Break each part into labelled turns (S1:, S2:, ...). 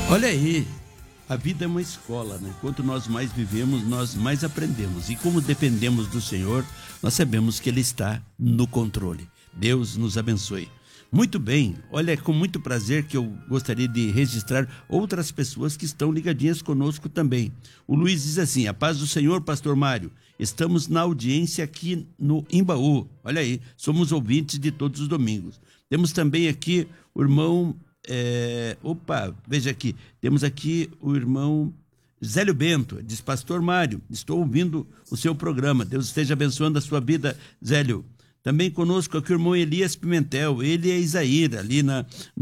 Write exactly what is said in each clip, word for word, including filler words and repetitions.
S1: Olha aí, a vida é uma escola, né? Quanto nós mais vivemos, nós mais aprendemos. E como dependemos do Senhor, nós sabemos que Ele está no controle. Deus nos abençoe. Muito bem, olha, é com muito prazer que eu gostaria de registrar outras pessoas que estão ligadinhas conosco também. O Luiz diz assim: a paz do Senhor, pastor Mário, estamos na audiência aqui no Imbaú. Olha aí, somos ouvintes de todos os domingos. Temos também aqui o irmão... É, opa, veja aqui, temos aqui o irmão Zélio Bento, diz: pastor Mário, estou ouvindo o seu programa, Deus esteja abençoando a sua vida, Zélio. Também conosco aqui o irmão Elias Pimentel, ele é Isaíra, ali na...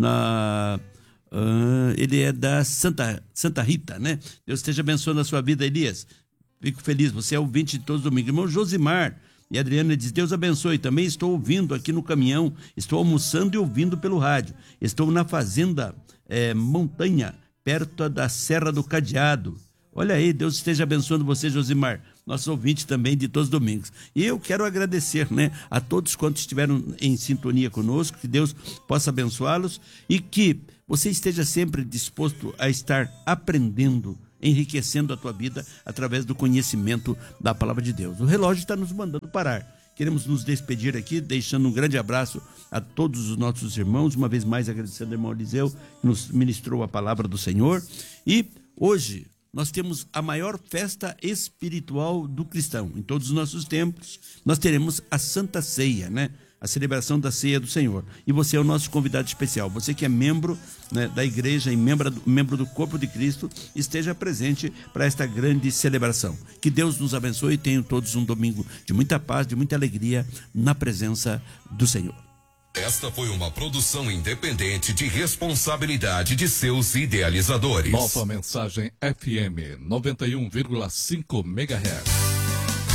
S1: na uh, ele é da Santa, Santa Rita, né? Deus esteja abençoando a sua vida, Elias. Fico feliz, você é ouvinte de todos os domingos. Irmão Josimar e a Adriana diz: Deus abençoe, também estou ouvindo aqui no caminhão, estou almoçando e ouvindo pelo rádio. Estou na fazenda é, Montanha, perto da Serra do Cadeado. Olha aí, Deus esteja abençoando você, Josimar, nosso ouvinte também de todos os domingos. E eu quero agradecer, né, a todos quantos estiveram em sintonia conosco, que Deus possa abençoá-los e que você esteja sempre disposto a estar aprendendo, enriquecendo a tua vida através do conhecimento da palavra de Deus. O relógio está nos mandando parar. Queremos nos despedir aqui, deixando um grande abraço a todos os nossos irmãos, uma vez mais agradecendo ao irmão Eliseu, que nos ministrou a palavra do Senhor. E hoje nós temos a maior festa espiritual do cristão. Em todos os nossos templos, nós teremos a Santa Ceia, né? A celebração da Ceia do Senhor. E você é o nosso convidado especial. Você que é membro, né, da igreja e membro do, membro do corpo de Cristo, esteja presente para esta grande celebração. Que Deus nos abençoe e tenham todos um domingo de muita paz, de muita alegria na presença do Senhor.
S2: Esta foi uma produção independente de responsabilidade de seus idealizadores.
S3: Nova Mensagem F M noventa e um vírgula cinco megahertz.